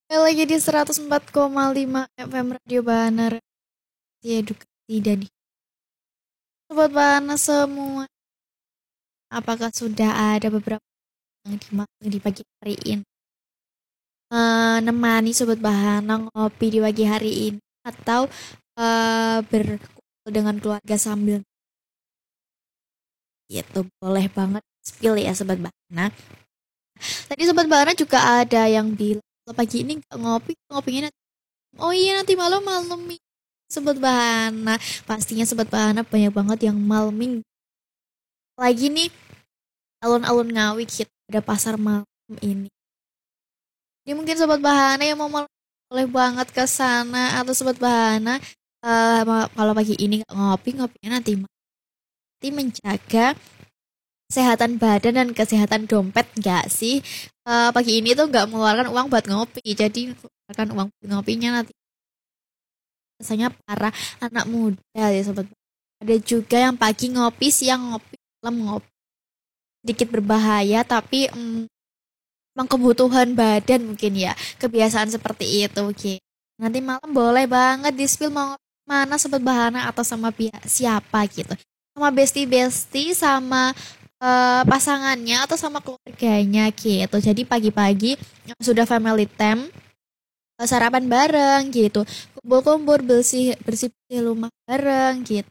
Lagi di 104,5 FM Radio Banar, edukasi dan sobat Banar semua. Apakah sudah ada beberapa yang dimakan di pagi hari ini menemani sobat Bahana ngopi di pagi hari ini atau berkumpul dengan keluarga sambil gitu, boleh banget spill ya sobat Bahana. Tadi sobat Bahana juga ada yang bilang kalau pagi ini nggak ngopi, ngopinya nanti. Oh iya, nanti malam sobat Bahana. Pastinya sobat Bahana banyak banget yang malming. Lagi nih alun-alun Ngawi kita ada pasar malam ini. Jadi mungkin sobat Bahana yang mau malam boleh banget ke sana, atau sobat Bahana kalau pagi ini nggak ngopi, ngopinya nanti nanti menjaga kesehatan badan dan kesehatan dompet nggak sih. Pagi ini tuh nggak mengeluarkan uang buat ngopi, jadi mengeluarkan uang buat ngopinya nanti biasanya para anak muda ya sobat. Ada juga yang pagi ngopi, siang ngopi, malam ngopi. Sedikit berbahaya tapi emang kebutuhan badan mungkin ya. Kebiasaan seperti itu gitu. Nanti malam boleh banget di spill mau mana sobat Bahana atau sama pihak siapa gitu. Sama bestie-bestie, sama pasangannya atau sama keluarganya gitu. Jadi pagi-pagi sudah family time, sarapan bareng gitu. Kumpul-kumpul bersih-bersih rumah bareng gitu.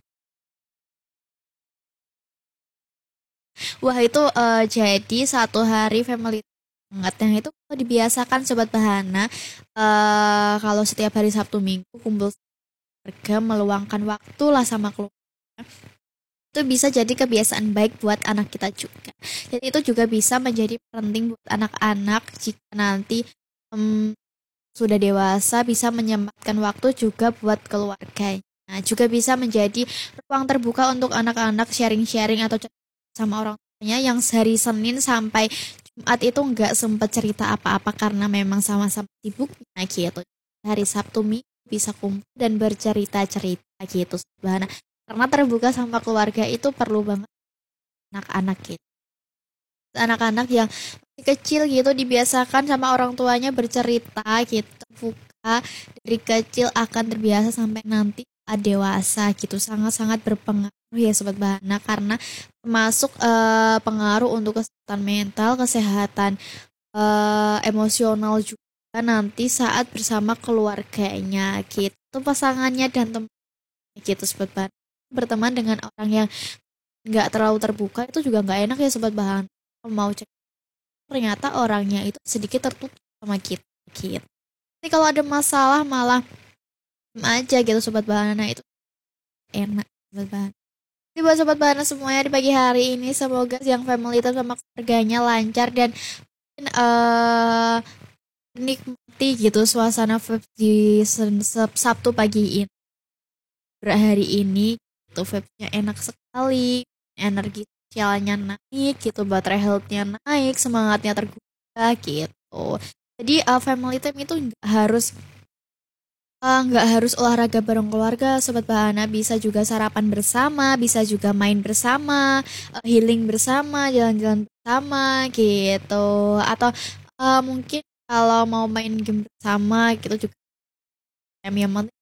Wah itu jadi satu hari family banget yang itu kalau dibiasakan sobat Bahana, kalau setiap hari Sabtu Minggu kumpul keluarga meluangkan waktu lah sama keluarga, itu bisa jadi kebiasaan baik buat anak kita juga. Dan itu juga bisa menjadi penting buat anak-anak jika nanti em, sudah dewasa bisa menyempatkan waktu juga buat keluarganya. Nah, juga bisa menjadi ruang terbuka untuk anak-anak sharing-sharing atau cerita sama orang tuanya yang sehari Senin sampai Jumat itu nggak sempat cerita apa-apa karena memang sama-sama sibuk. Nah gitu. Hari Sabtu Minggu bisa kumpul dan bercerita-cerita gitu. Sebenarnya karena terbuka sama keluarga itu perlu banget anak-anak gitu. Anak-anak yang masih kecil gitu dibiasakan sama orang tuanya bercerita gitu, terbuka dari kecil akan terbiasa sampai nanti dewasa gitu, sangat-sangat berpengaruh ya sobat Bahana karena termasuk pengaruh untuk kesehatan mental, kesehatan emosional juga nanti saat bersama keluarganya gitu, pasangannya dan teman gitu sobat Bahana. Berteman dengan orang yang nggak terlalu terbuka itu juga nggak enak ya sobat Bahana. Mau cek ternyata orangnya itu sedikit tertutup sama kita gitu. Tapi kalau ada masalah malah diem aja gitu sobat Bahana, itu enak sobat Bahana. Jadi buat sobat Bahana semuanya di pagi hari ini semoga yang family itu sama keluarganya lancar dan eh nikmati gitu suasana vibes di Sabtu pagi ini. Hari ini itu vibesnya enak sekali, energi sosialnya naik gitu, baterai healthnya naik, semangatnya tergugah gitu. Jadi family time itu nggak harus olahraga bareng keluarga, sobat Bahana, bisa juga sarapan bersama, bisa juga main bersama, healing bersama, jalan-jalan bersama gitu. Atau mungkin kalau mau main game bersama gitu juga yang